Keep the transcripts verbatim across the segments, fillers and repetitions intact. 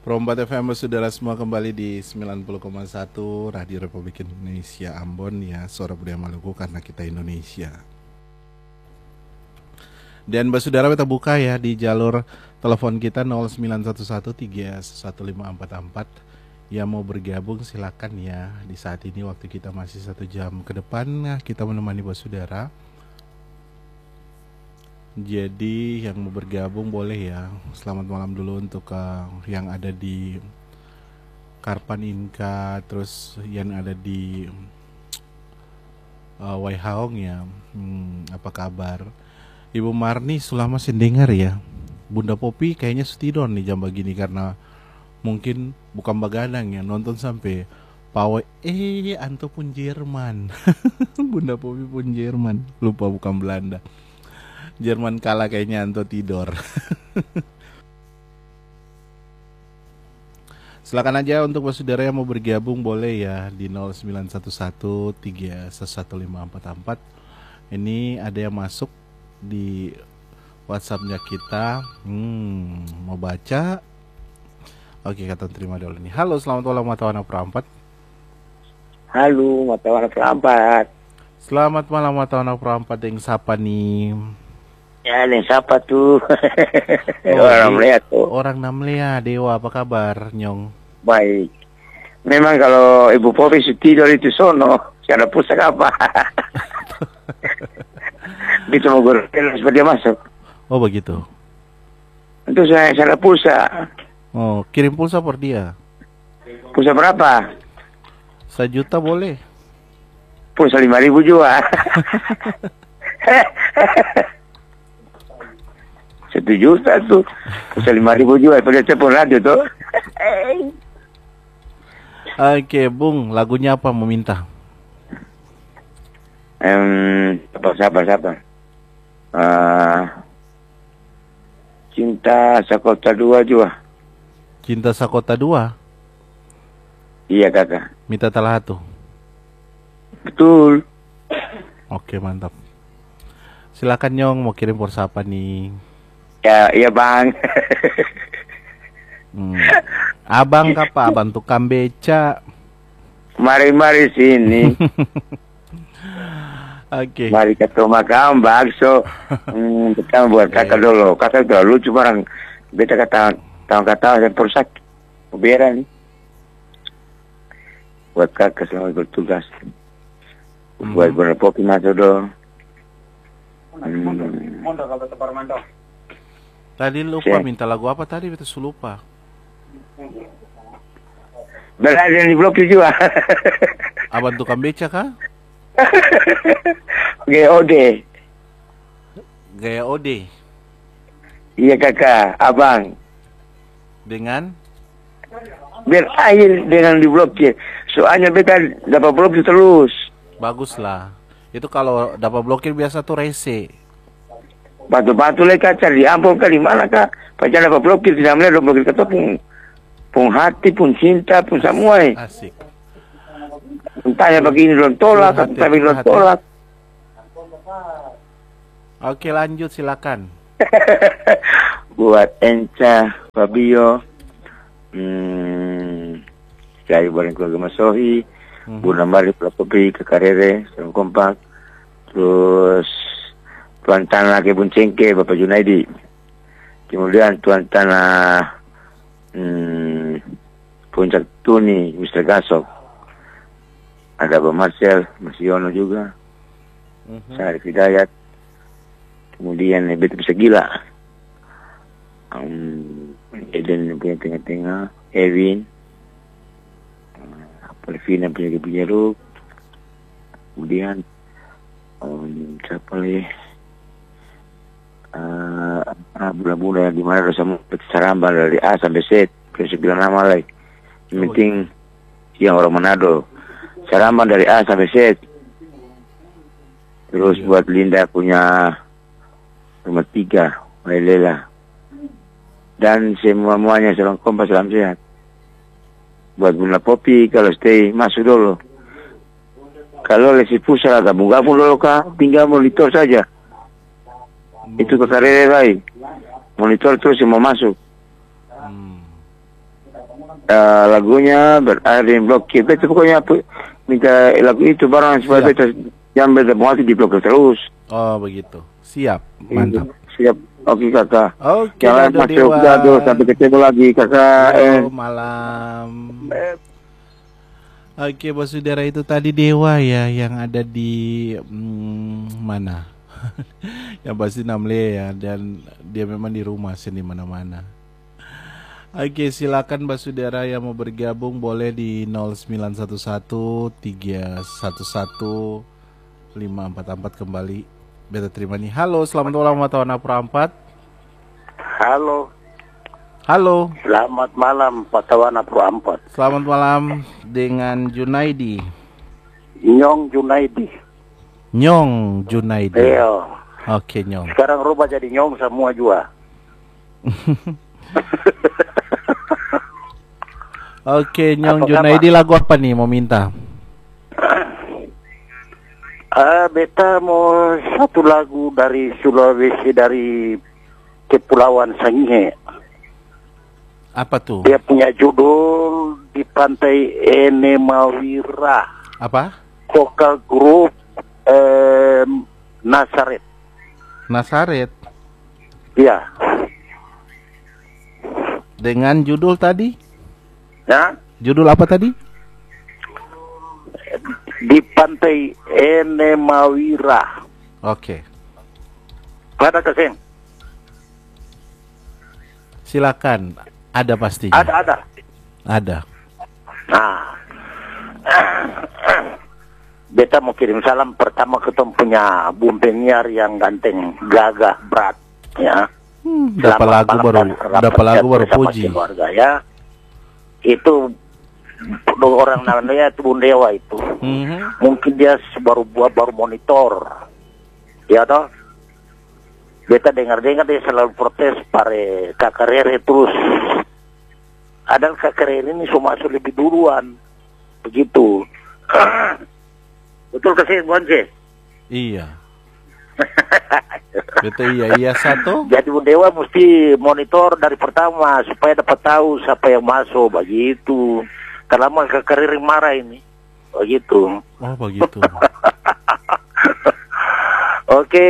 Perompat F M saudara semua kembali di sembilan puluh koma satu Radio Republik Indonesia Ambon ya, suara budaya Maluku karena kita Indonesia. Dan Mbak Saudara kita buka ya di jalur telepon kita nol sembilan satu satu tiga satu lima empat empat. Yang mau bergabung silakan ya. Di saat ini waktu kita masih satu jam ke depan nah, kita menemani Mbak Saudara. Jadi yang mau bergabung boleh ya. Selamat malam dulu untuk uh, yang ada di Karpan Inka, terus yang ada di uh, Waihaong ya. Hmm, apa kabar? Ibu Marni selama sendengar ya. Bunda Popi kayaknya setidon nih jam begini karena mungkin bukan begadang ya, nonton sampai Pawe eh anto pun Jerman. Bunda Popi pun Jerman. Lupa bukan Belanda. Jerman kalah kayaknya anto tidur. Silakan aja untuk saudara yang mau bergabung boleh ya di nol sembilan satu satu tiga satu lima empat empat. Ini ada yang masuk di WhatsApp-nya kita. Hmm, mau baca? Oke, kata terima dulu nih. Halo, selamat malam Matawana Perampat. Halo, Matawana Perampat. Selamat malam Matawana Perampat yang siapa nih? Ya, yang siapa tuh? Oh, orang melihat tuh. Orang Namlea, Dewa, apa kabar, Nyong? Baik. Memang kalau Ibu Popi tidur itu sono, cara pusaka apa? Gitu mau gue seperti dia masuk. Oh begitu. Itu saya cara pulsa. Oh, kirim pulsa per dia. Pulsa berapa? Sejuta boleh. Pulsa lima ribu juga. Satu juta tuh. Pulsa lima ribu juga. Pada telepon radio tuh. Oke, Bung. Lagunya apa mau minta? Um, apa siapa siapa? Uh, Cinta Sakota dua juga. Cinta Sakota dua? Iya kakak. Mita Talahatu. Betul. Oke, mantap. Silakan Nyong mau kirim pulsa apa nih? Ya, iya bang. hmm. Abang kapa? Abang tukang beca. Mari-mari sini. Oke. Okay. Mari kita makan bakso. Hmm, kita buat kakak dulu. Kakak udah lucu barang. Beta kata, tahun kata saya perusak. Biara nih. Buat kakak selamat bertugas. Hmm. Buat Bunda Popi masuk dong. Hmm. Tadi lupa minta lagu apa tadi? Beta lupa. Berada yang diblokir juga. Abang tukang beca kah? G O D. Gaya O D. Iya kakak, abang. Dengan? Berakhir dengan diblokir. Soalnya beta dapat blokir terus. Baguslah. Itu kalau dapat blokir biasa tuh rese. Batu-batu leka cari ampun kali mana kak? Pacar dapat blokir tidak melihat blokir kata pun, pun hati pun cinta pun semua. Eh. Asik. Entahnya begini belum tolak, tapi belum tolak. Oke lanjut silakan. Buat Enca, Fabio, hmm, saya bareng keluarga Mas Sohi, mm-hmm. Bu Nambari, Popi, Kekarere, Salam Kompak, terus Tuan Tanah Kebun Cengke, Bapak Junaidi, kemudian Tuan Tanah hmm, Puncak Tuni, mister Gasok, ada Pak Marcel, Mas Yono juga, mm-hmm. Saya Hidayat, kemudian Betul bisa gila, um, Eden yang punya tengah-tengah, Erwin, uh, Pelvina punya kebijaruk, kemudian um, siapa lagi, uh, uh, bulan-bulan yang dimana ada sama Saramba dari A sampai Z, bisa bilang nama lagi, yang penting yang orang Manado. Saramba dari A sampai Z. Terus iya. Buat Linda punya nomor tiga, Mailela. Dan semua-muanya salam kompas, salam sehat. Buat Bunda Popi, kalau stay, masuk dulu. Kalau lesi pusat, gabung-gabung dulu kak, tinggal monitor saja. Hmm. Itu ke karir baik. Monitor terus yang mau masuk. Hmm. uh, lagunya berada di blokir. Beta pokoknya apa, minta lagu itu barang supaya Siap. beta jangan beta muati di blokir terus. Oh begitu. Siap. Mantap. Siap. Oke kakak. Oke, Jangan Dado masuk Dewa. Dado sampai ketemu lagi kakak. Yo, Eh. malam. Oke, bos saudara, itu tadi Dewa ya yang ada di hmm, mana? Yang pasti Namle ya, dan dia memang di rumah sini mana-mana. Oke, silakan Mbak Saudara yang mau bergabung boleh di nol sembilan satu satu tiga satu satu lima empat empat kembali. Beta terima nih. Halo, selamat malam Watona Prampat. Halo, Halo. selamat malam Patawana Prampat. Selamat malam dengan Junaidi. Nyong Junaidi. Nyong Junaidi. Iya. Oke, Nyong. Sekarang rubah jadi Nyong semua juga. Oke, Nyong Apa Junaidi, lagu apa nih mau minta? Ah, beta mau satu lagu dari Sulawesi, dari Kepulauan Sangihe. Apa tuh? Dia punya judul Di Pantai Enemawira. Apa? Vokal grup eh, Nasaret. Nasaret. Iya. Dengan judul tadi? Ya. Judul apa tadi? Di Pantai Enemawira. Oke. Ada keseng? Silakan. Ada pastinya. Ada, ada. Ada. Nah, beta mau kirim salam pertama ke tom punya Bung Penyiar yang ganteng, gagah, berat, ya. Hmm, dapat lagu baru, dapat lagu baru puji. Keluarga, ya. Itu dua orang namanya itu Bung Dewa itu. Mm-hmm. Mungkin dia baru buat baru monitor, ya toh. Beta dengar-dengar dia selalu protes pare kakarere terus. Adal kakarere ini semua masuk lebih duluan, begitu. Betul kasih Bonce? Iya. Betul, iya iya satu. Jadi Bung Dewa mesti monitor dari pertama supaya dapat tahu siapa yang masuk, begitu. Kalau mau kakarere marah ini, begitu. Oh begitu. Oke,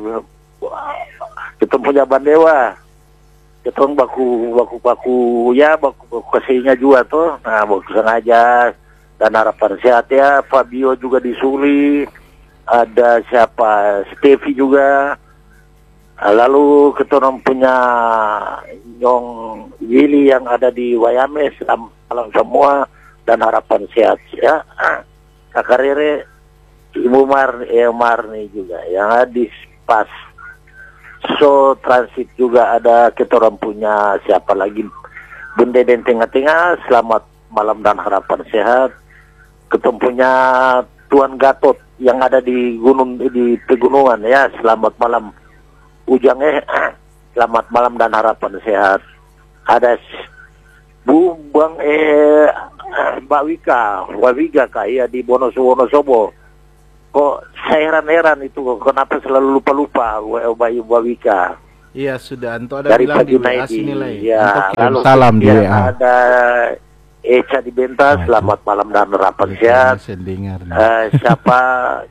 kita punya Bang Dewa. Kita baku baku baku ya baku baku kasihnya juga tuh. Nah, baku sengaja dan harapan sehat ya. Fabio juga disuli. Ada siapa? Stevie juga. Lalu kita punya Nyong Willy yang ada di Wayame. Selamat malam semua dan harapan sehat ya. Kakak Rere, Ibu Marni, eh, Marni juga yang ada di Pas. So transit juga ada, kita orang punya siapa lagi, Bunda dan Tengah-Tengah, selamat malam dan harapan sehat. Kita punya Tuan Gatot yang ada di gunung, di pegunungan ya, selamat malam. Ujang eh, selamat malam dan harapan sehat. Ada Bu Bang eh Mbak Wika, Mbak Wika kayak di Wonosobo. Kok saya heran-heran itu kok kenapa selalu lupa-lupa Bayu Wika. Iya sudah, Anto ada Dari bilang Pak di W A Junaidi. sini lah. Ya, lalu salam di W A. ada Eca di Bentas, Waduh. selamat malam dan harapan sehat. Saya dengar nih. Eh, siapa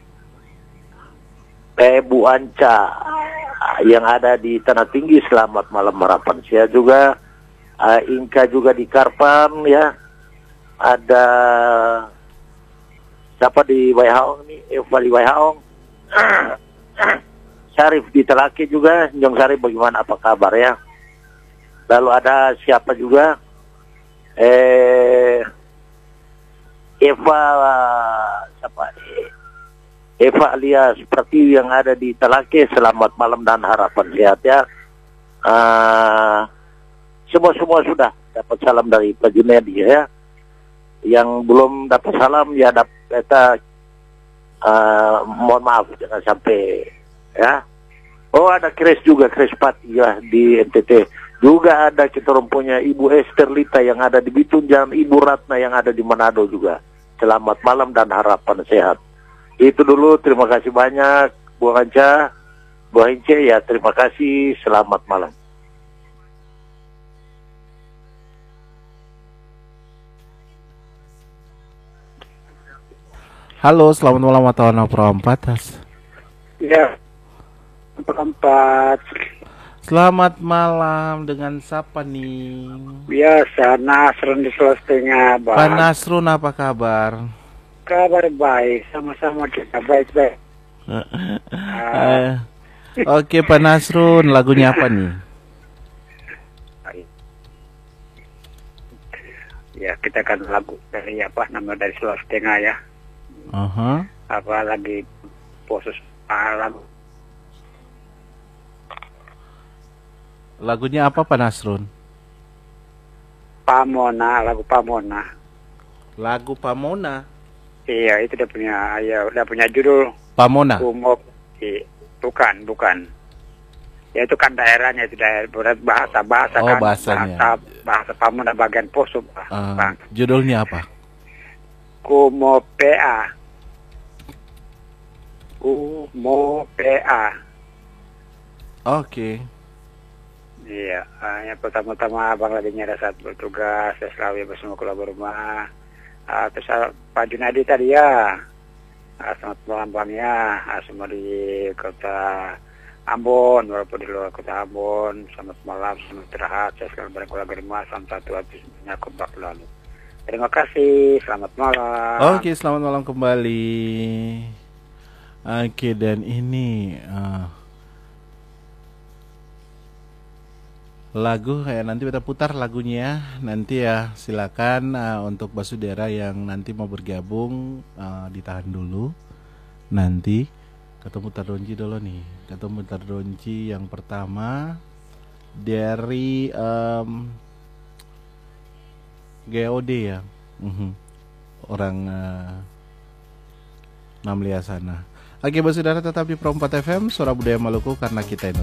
eh, Bu Anca yang ada di Tanah Tinggi, selamat malam harapan sehat juga. Eh, Inka juga di Karpan ya. Ada siapa di Waihaong nih? Eva di Waihaong. Syarif di Telaki juga. Nyong Syarif bagaimana, apa kabar ya? Lalu ada siapa juga? Eh Eva siapa? Eva alias seperti yang ada di Telaki, selamat malam dan harapan sehat ya. Uh, semua-semua sudah dapat salam dari Pak Junaidi ya. Yang belum dapat salam ya dapat kita uh, mohon maaf jangan sampai ya. Oh ada Kres juga, Kres Pati ya di N T T. Juga ada kita punya Ibu Esther Lita yang ada di Bitung, dan Ibu Ratna yang ada di Manado juga. Selamat malam dan harapan sehat. Itu dulu, terima kasih banyak Bu Anca, Bu Hince ya, terima kasih, selamat malam. Halo, selamat malam Watawano Perempat. Ya, perempat. Selamat malam, dengan siapa nih? Biasa, Nasrun di Sulawesi Bang. Pak Nasrun, apa kabar? Kabar baik, sama-sama kita baik-baik. Eh, Oke Pak Nasrun, lagunya apa nih? Ya, kita kan lagu dari apa namanya dari Sulawesi Tengah ya. Aha. Apa lagi posus alam. Lagunya apa Pak Nasrun? Pamona, lagu Pamona. Lagu Pamona. Iya, itu dia punya, ya udah punya judul Pamona. Kumop. I, bukan, bukan. Ya itu kan daerahnya, itu daerah berat bahasa bahasa Oh, kan. bahasanya. Bahasa, bahasa Pamona bagian Poso, Uh, Bang. judulnya apa? Kumopea. Kumopea. Oke. Iya, uh, yang pertama-tama Abang lagi nyara saat bertugas, saya selalu bersama keluarga rumah. Uh, terus uh, Pak Junadi tadi ya, uh, selamat malam Bang ya, uh, semua di kota Ambon, walaupun di luar kota Ambon, selamat malam, selamat istirahat, saya selalu bersama keluarga rumah, salam satu hati semuanya kembali lalu. Terima kasih, selamat malam. Oke, selamat malam kembali. Oke, dan ini uh, lagu kayak nanti kita putar lagunya nanti ya, silakan uh, untuk Basudara yang nanti mau bergabung uh, ditahan dulu, nanti ketemu Tardonji dulu nih, ketemu Tardonji yang pertama dari um, G O D ya, uhum. orang uh, Namlia sana. Oke Basudara, tetap di Pro empat F M Suara Budaya Maluku, karena kita